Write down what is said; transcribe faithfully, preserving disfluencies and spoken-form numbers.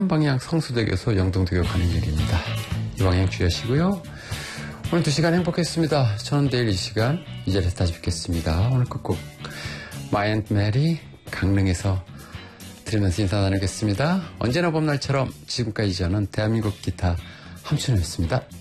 방향 성수대교에서 영동대교 가는 길입니다. 이 방향 주의하시고요. 오늘 두 시간 행복했습니다. 저는 내일 이 시간 이 자리에서 다시 뵙겠습니다. 오늘 끝곡 마이 앤 메리 강릉에서 들으면서 인사 나누겠습니다. 언제나 봄날처럼 지금까지 저는 대한민국 기타 함춘호였습니다.